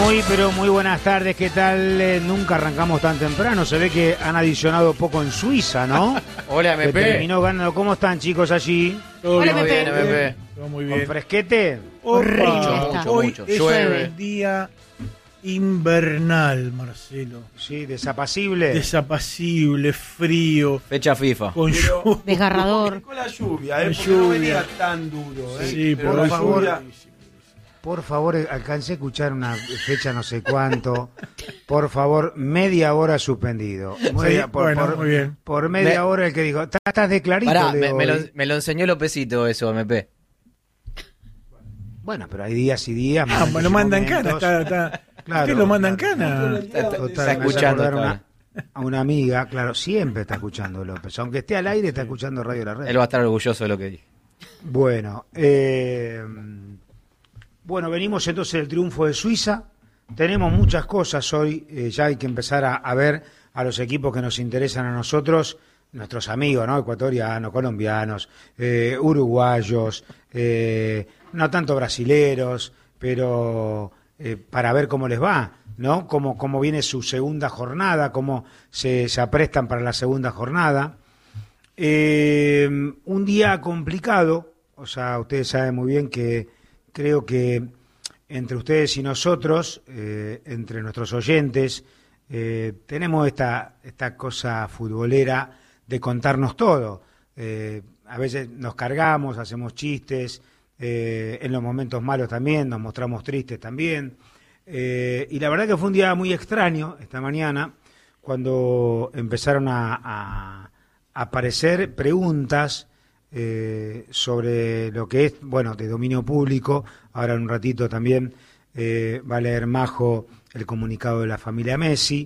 Pero muy buenas tardes, ¿qué tal? Nunca arrancamos tan temprano, se ve que han adicionado poco en Suiza, ¿no? Hola, Que MP. terminó ganando. ¿Cómo están, chicos, allí? Hola, Muy bien, MP. MP. Todo muy ¿Con bien. fresquete? Opa, hoy mucho. es Llueve. un día invernal, Marcelo. Sí, desapacible. Desapacible, frío, Fecha FIFA. con lluvia. Desgarrador. Con la lluvia, Con porque no lluvia. venía tan duro. Sí, Pero por la favor. lluvia- Por favor, alcancé a escuchar una fecha no sé cuánto. Por favor, media hora suspendido. Bueno, muy bien. Por media Me- hora el que dijo, estás de clarito. Pará, Leo, me hoy". lo enseñó Lopecito eso, MP. Bueno, pero hay días y días. Ah, momentos lo y mandan momentos. cana, está. Claro, ¿Qué lo mandan claro. cana? Está Total, me hace escuchando acordar todavía. a una amiga, claro, siempre está escuchando López, aunque esté al aire está escuchando Radio La Red. Él va a estar orgulloso de lo que dije. Bueno, bueno, venimos entonces del triunfo de Suiza, tenemos muchas cosas hoy, ya hay que empezar a ver a los equipos que nos interesan a nosotros, nuestros amigos, ¿no? Ecuatorianos, colombianos, uruguayos, no tanto brasileros, pero para ver cómo les va, ¿no? Cómo viene su segunda jornada, cómo se aprestan para la segunda jornada. Un día complicado, o sea, ustedes saben muy bien que creo que entre ustedes y nosotros, entre nuestros oyentes, tenemos esta cosa futbolera de contarnos todo. A veces nos cargamos, hacemos chistes, en los momentos malos también, nos mostramos tristes también. Y la verdad que fue un día muy extraño esta mañana, cuando empezaron a aparecer preguntas sobre lo que es, bueno, de dominio público. Ahora en un ratito también va a leer Majo el comunicado de la familia Messi.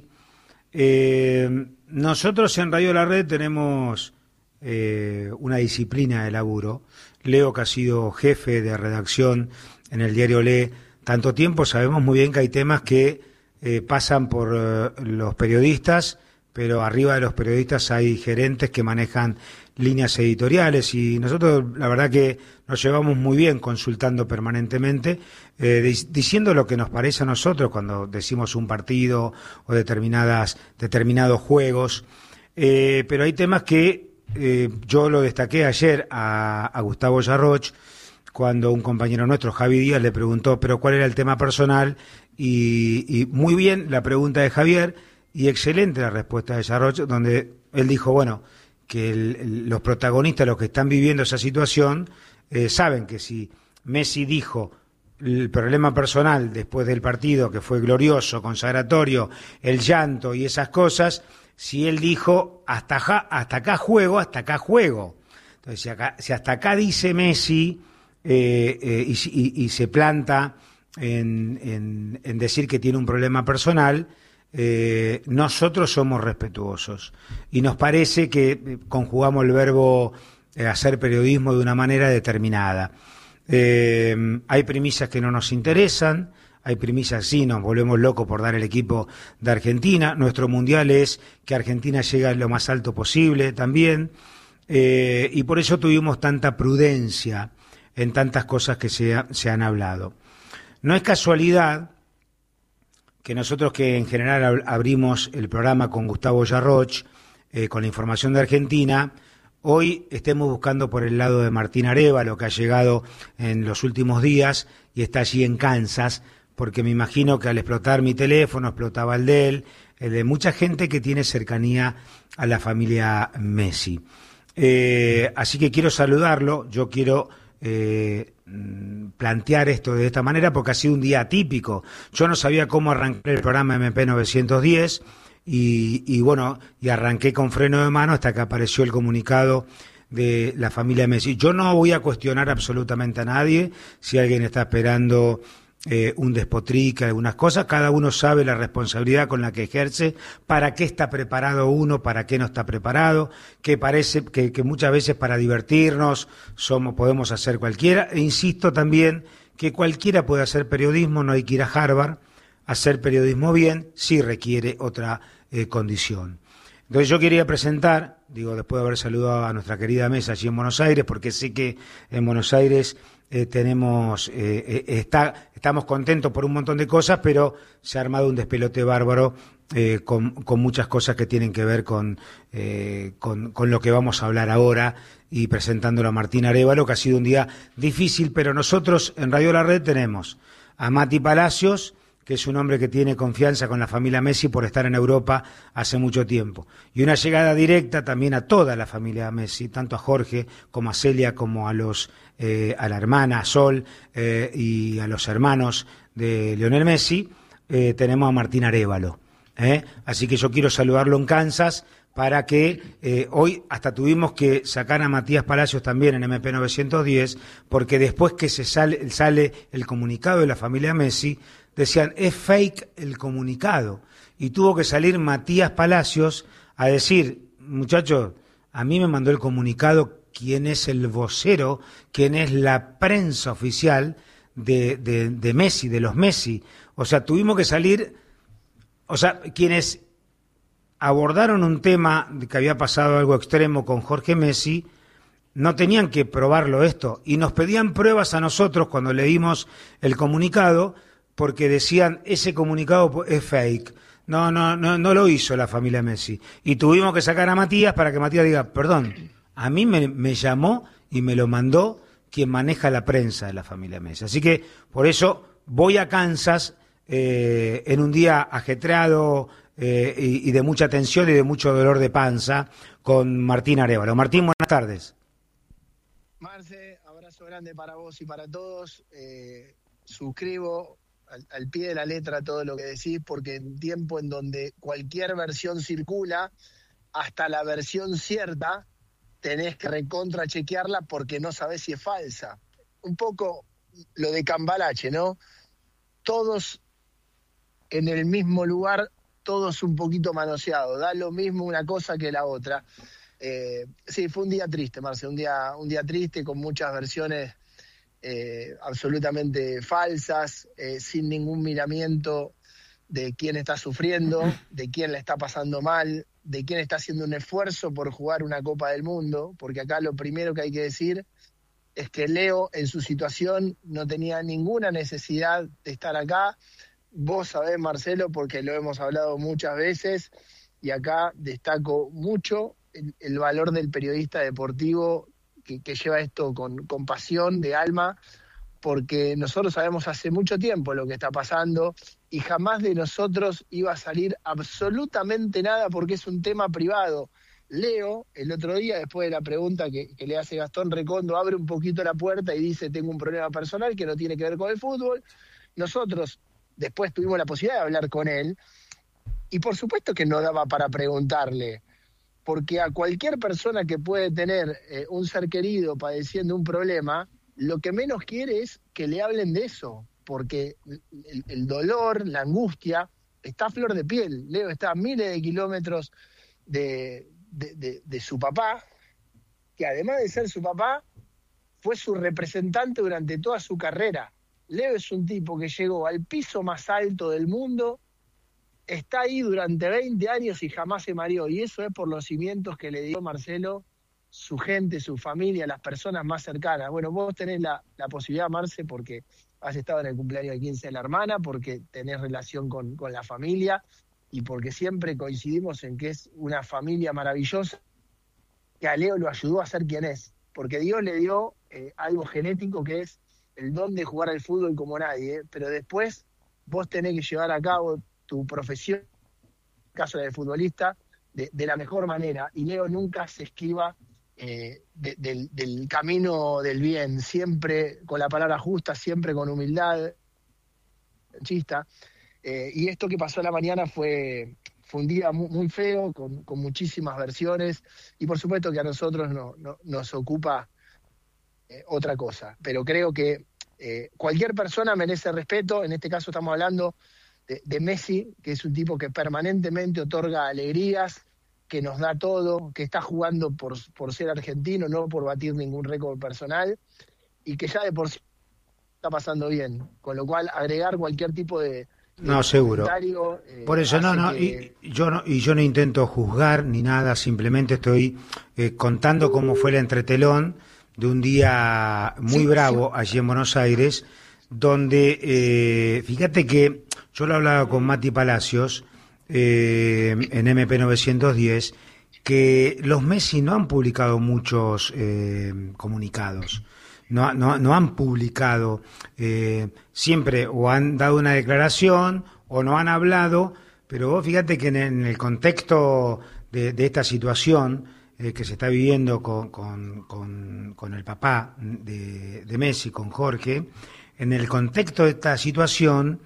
Nosotros en Radio La Red tenemos una disciplina de laburo. Leo, que ha sido jefe de redacción en el diario Le tanto tiempo, sabemos muy bien que hay temas que pasan por los periodistas, pero arriba de los periodistas hay gerentes que manejan líneas editoriales, y nosotros la verdad que nos llevamos muy bien consultando permanentemente, diciendo lo que nos parece a nosotros cuando decimos un partido o determinados juegos, pero hay temas que yo lo destaqué ayer a Gustavo Yarroch, cuando un compañero nuestro, Javi Díaz, le preguntó pero cuál era el tema personal, y muy bien la pregunta de Javier, y excelente la respuesta de Yarroch, donde él dijo, bueno, que los protagonistas, los que están viviendo esa situación, saben que si Messi dijo el problema personal después del partido, que fue glorioso, consagratorio, el llanto y esas cosas, si él dijo hasta acá juego. Entonces, si hasta acá dice Messi y se planta en decir que tiene un problema personal, nosotros somos respetuosos y nos parece que conjugamos el verbo hacer periodismo de una manera determinada. Hay premisas que no nos interesan, hay premisas sí, nos volvemos locos por dar el equipo de Argentina. Nuestro mundial es que Argentina llegue a lo más alto posible también, y por eso tuvimos tanta prudencia en tantas cosas que se han hablado. No es casualidad que nosotros, que en general abrimos el programa con Gustavo Yarroch, con la información de Argentina, hoy estemos buscando por el lado de Martín Arévalo, que ha llegado en los últimos días y está allí en Kansas, porque me imagino que al explotar mi teléfono, explotaba el de él, el de mucha gente que tiene cercanía a la familia Messi. Así que quiero saludarlo, yo quiero plantear esto de esta manera porque ha sido un día atípico. Yo no sabía cómo arrancar el programa MP 910 y bueno, y arranqué con freno de mano hasta que apareció el comunicado de la familia Messi. Yo no voy a cuestionar absolutamente a nadie si alguien está esperando un despotrique, algunas cosas. Cada uno sabe la responsabilidad con la que ejerce, para qué está preparado uno, para qué no está preparado, que parece que muchas veces para divertirnos podemos hacer cualquiera, e insisto también que cualquiera puede hacer periodismo, no hay que ir a Harvard. Hacer periodismo bien sí requiere otra condición. Entonces yo quería presentar, después de haber saludado a nuestra querida mesa allí en Buenos Aires, porque sé que en Buenos Aires estamos contentos por un montón de cosas, pero se ha armado un despelote bárbaro con muchas cosas que tienen que ver con lo que vamos a hablar ahora, y presentándolo a Martín Arévalo, que ha sido un día difícil, pero nosotros en Radio La Red tenemos a Mati Palacios, que es un hombre que tiene confianza con la familia Messi por estar en Europa hace mucho tiempo. Y una llegada directa también a toda la familia Messi, tanto a Jorge como a Celia, como a la hermana Sol y a los hermanos de Lionel Messi. Tenemos a Martín Arévalo. Así que yo quiero saludarlo en Kansas, para que hoy hasta tuvimos que sacar a Matías Palacios también en MP 910, porque después que sale el comunicado de la familia Messi, decían, es fake el comunicado. Y tuvo que salir Matías Palacios a decir, muchachos, a mí me mandó el comunicado quién es el vocero, quién es la prensa oficial de Messi, de los Messi. O sea, tuvimos que salir, o sea, quienes abordaron un tema de que había pasado algo extremo con Jorge Messi, no tenían que probarlo esto, y nos pedían pruebas a nosotros cuando leímos el comunicado, porque decían, ese comunicado es fake, no lo hizo la familia Messi, y tuvimos que sacar a Matías para que Matías diga, perdón, a mí me llamó y me lo mandó quien maneja la prensa de la familia Messi. Así que por eso voy a Kansas en un día ajetreado y de mucha tensión y de mucho dolor de panza, con Martín Arévalo. Martín, buenas tardes. Marce, abrazo grande para vos y para todos. Suscribo al pie de la letra todo lo que decís, porque en tiempo en donde cualquier versión circula, hasta la versión cierta, tenés que recontrachequearla porque no sabés si es falsa. Un poco lo de Cambalache, ¿no? Todos en el mismo lugar, todos un poquito manoseados, da lo mismo una cosa que la otra. Sí, fue un día triste, Marce, un día triste, con muchas versiones absolutamente falsas, sin ningún miramiento de quién está sufriendo, de quién le está pasando mal, de quién está haciendo un esfuerzo por jugar una Copa del Mundo, porque acá lo primero que hay que decir es que Leo en su situación no tenía ninguna necesidad de estar acá. Vos sabés, Marcelo, porque lo hemos hablado muchas veces, y acá destaco mucho el valor del periodista deportivo que lleva esto con pasión, de alma, porque nosotros sabemos hace mucho tiempo lo que está pasando y jamás de nosotros iba a salir absolutamente nada, porque es un tema privado. Leo, el otro día, después de la pregunta que le hace Gastón Recondo, abre un poquito la puerta y dice, tengo un problema personal que no tiene que ver con el fútbol. Nosotros después tuvimos la posibilidad de hablar con él, y por supuesto que no daba para preguntarle, porque a cualquier persona que puede tener un ser querido padeciendo un problema, lo que menos quiere es que le hablen de eso, porque el dolor, la angustia, está a flor de piel. Leo está a miles de kilómetros de su papá, que además de ser su papá, fue su representante durante toda su carrera. Leo es un tipo que llegó al piso más alto del mundo, está ahí durante 20 años y jamás se mareó, y eso es por los cimientos que le dio Marcelo, su gente, su familia, las personas más cercanas. Bueno, vos tenés la posibilidad, Marce, porque has estado en el cumpleaños de 15 de la hermana, porque tenés relación con la familia, y porque siempre coincidimos en que es una familia maravillosa, que a Leo lo ayudó a ser quien es, porque Dios le dio algo genético, que es el don de jugar al fútbol como nadie, pero después vos tenés que llevar a cabo tu profesión, en el caso de futbolista, de la mejor manera, y Leo nunca se esquiva del camino del bien, siempre con la palabra justa, siempre con humildad, chista. Y esto que pasó a la mañana fue un día muy feo, con muchísimas versiones, y por supuesto que a nosotros nos ocupa otra cosa, pero creo que cualquier persona merece respeto. En este caso estamos hablando de Messi, que es un tipo que permanentemente otorga alegrías, que nos da todo, que está jugando por ser argentino, no por batir ningún récord personal, y que ya de por sí está pasando bien, con lo cual agregar cualquier tipo de no, seguro. Por eso yo no intento juzgar ni nada, simplemente estoy contando cómo fue el entretelón de un día muy bravo allí en Buenos Aires, donde, fíjate que yo lo hablaba con Mati Palacios en MP 910, que los Messi no han publicado muchos comunicados. No han publicado, siempre o han dado una declaración o no han hablado, pero vos fíjate que en el contexto de esta situación que se está viviendo con el papá de Messi, con Jorge, en el contexto de esta situación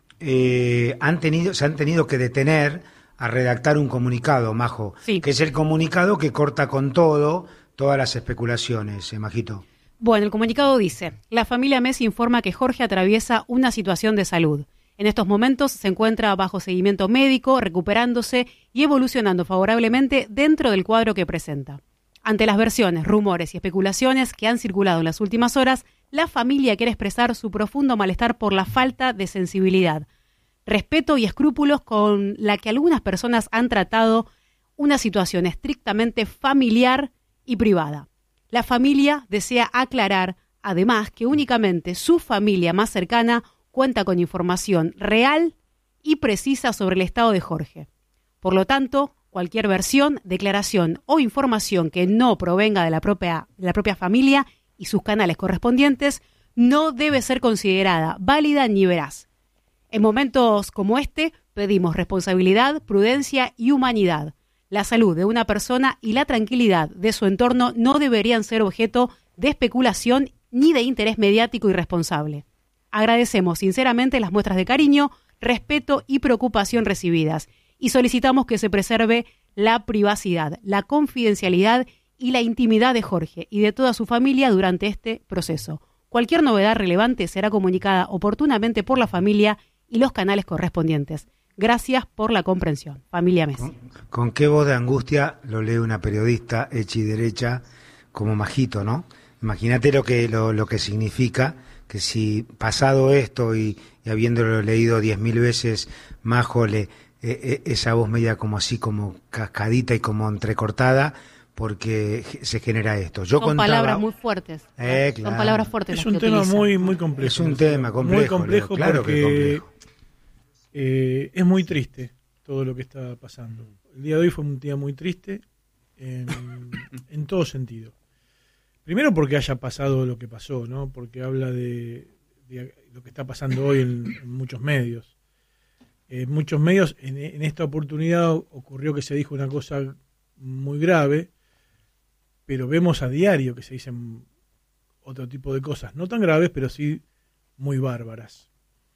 se han tenido que detener a redactar un comunicado, Majo, sí, que es el comunicado que corta con todas las especulaciones, Majito. Bueno, el comunicado dice: la familia Messi informa que Jorge atraviesa una situación de salud. En estos momentos se encuentra bajo seguimiento médico, recuperándose y evolucionando favorablemente dentro del cuadro que presenta. Ante las versiones, rumores y especulaciones que han circulado en las últimas horas, la familia quiere expresar su profundo malestar por la falta de sensibilidad, respeto y escrúpulos con la que algunas personas han tratado una situación estrictamente familiar y privada. La familia desea aclarar, además, que únicamente su familia más cercana cuenta con información real y precisa sobre el estado de Jorge. Por lo tanto, cualquier versión, declaración o información que no provenga de la propia familia y sus canales correspondientes no debe ser considerada válida ni veraz. En momentos como este, pedimos responsabilidad, prudencia y humanidad. La salud de una persona y la tranquilidad de su entorno no deberían ser objeto de especulación ni de interés mediático irresponsable. Agradecemos sinceramente las muestras de cariño, respeto y preocupación recibidas y solicitamos que se preserve la privacidad, la confidencialidad y la intimidad de Jorge y de toda su familia durante este proceso. Cualquier novedad relevante será comunicada oportunamente por la familia y los canales correspondientes. Gracias por la comprensión. Familia Messi. ¿Con qué voz de angustia lo lee una periodista hecha y derecha como Majito, ¿no? Imagínate lo que significa que si pasado esto y habiéndolo leído 10.000 veces, Majo, esa voz media como así, como cascadita y como entrecortada, porque se genera esto. Son palabras muy fuertes. Claro. Son palabras fuertes. Es un tema muy complejo. Es un tema complejo. Muy complejo, claro, porque que complejo. Es muy triste todo lo que está pasando. El día de hoy fue un día muy triste en todo sentido. Primero porque haya pasado lo que pasó, ¿no? Porque habla de lo que está pasando hoy en muchos medios. En muchos medios, en esta oportunidad ocurrió que se dijo una cosa muy grave, pero vemos a diario que se dicen otro tipo de cosas, no tan graves, pero sí muy bárbaras.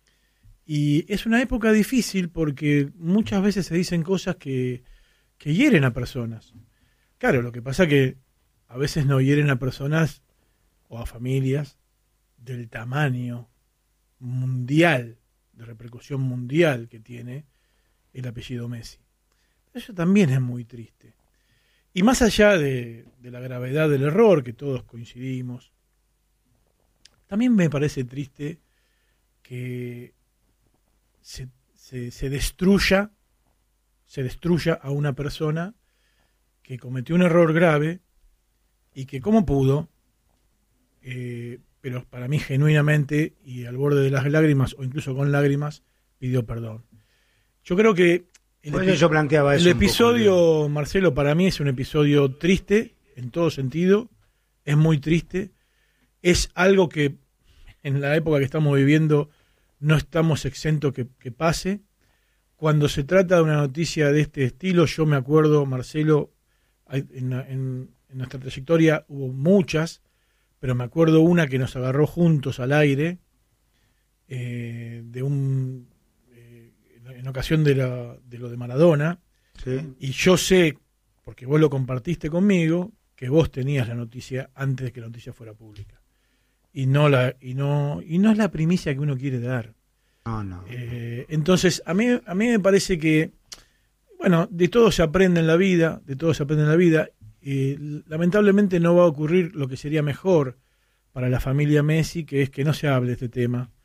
Y es una época difícil porque muchas veces se dicen cosas que hieren a personas. Claro, lo que pasa que a veces no hieren a personas o a familias del tamaño mundial, de repercusión mundial que tiene el apellido Messi. Eso también es muy triste. Y más allá de la gravedad del error, que todos coincidimos, también me parece triste que se destruya a una persona que cometió un error grave y que como pudo, pero para mí genuinamente y al borde de las lágrimas o incluso con lágrimas, pidió perdón. Yo creo que yo planteaba eso. El episodio, Marcelo, para mí es un episodio triste en todo sentido, es muy triste, es algo que en la época que estamos viviendo no estamos exentos que pase. Cuando se trata de una noticia de este estilo, yo me acuerdo, Marcelo, en nuestra trayectoria hubo muchas, pero me acuerdo una que nos agarró juntos al aire, en ocasión de lo de Maradona, ¿sí? Y yo sé, porque vos lo compartiste conmigo, que vos tenías la noticia antes de que la noticia fuera pública. Y no es la primicia que uno quiere dar. No. Entonces, a mí me parece que, bueno, de todo se aprende en la vida, lamentablemente no va a ocurrir lo que sería mejor para la familia Messi, que es que no se hable de este tema,